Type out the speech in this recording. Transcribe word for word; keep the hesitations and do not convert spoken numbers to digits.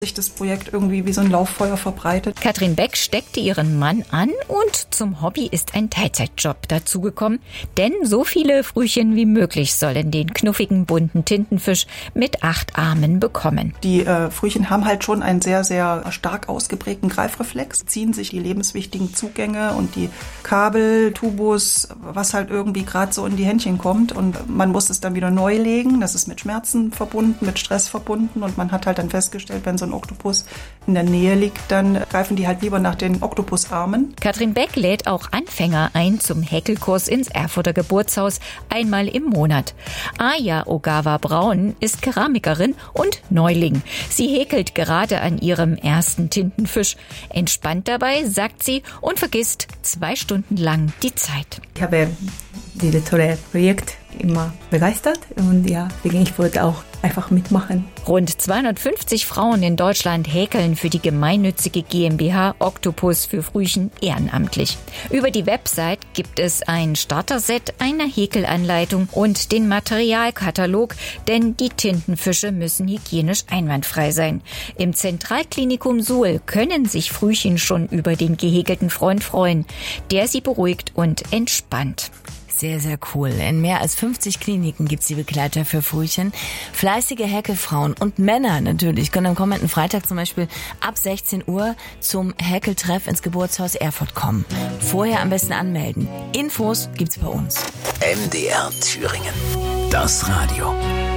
sich das Projekt irgendwie wie so ein Lauffeuer verbreitet. Katrin Beck steckte ihren Mann an und zum Hobby ist ein Teilzeitjob dazugekommen, denn so viele Frühchen wie möglich sollen den knuffigen, bunten Tintenfisch mit acht Armen bekommen. Die äh, Frühchen haben halt schon einen sehr, sehr stark ausgeprägten Greifreflex, ziehen sich die lebenswichtigen Zugänge und die Kabel, Tubus, was halt irgendwie gerade so in die Händchen kommt und man muss es dann wieder neu legen. Das ist mit Schmerzen verbunden, mit Stress verbunden und man hat halt dann festgestellt, wenn so ein Oktopus in der Nähe liegt, dann greifen die halt lieber nach den Oktopusarmen. Katrin Beck lädt auch Anfänger ein zum Häkelkurs ins Erfurter Geburtshaus einmal im Monat. Aya Ogawa-Braun ist Keramikerin und Neuling. Sie häkelt gerade an ihrem ersten Tintenfisch. Entspannt dabei, sagt sie, und vergisst zwei Stunden lang die Zeit. Ich habe dieses tolle Projekt immer begeistert und ja, ich wollte auch einfach mitmachen. Rund zweihundertfünfzig Frauen in Deutschland häkeln für die gemeinnützige GmbH Oktopus für Frühchen ehrenamtlich. Über die Website gibt es ein Starter-Set, eine Häkelanleitung und den Materialkatalog, denn die Tintenfische müssen hygienisch einwandfrei sein. Im Zentralklinikum Suhl können sich Frühchen schon über den gehäkelten Freund freuen, der sie beruhigt und entspannt. Sehr, sehr cool. In mehr als fünfzig Kliniken gibt's die Begleiter für Frühchen. Fleißige Häkelfrauen und Männer natürlich können am kommenden Freitag zum Beispiel ab sechzehn Uhr zum Häkeltreff ins Geburtshaus Erfurt kommen. Vorher am besten anmelden. Infos gibt's bei uns. M D R Thüringen. Das Radio.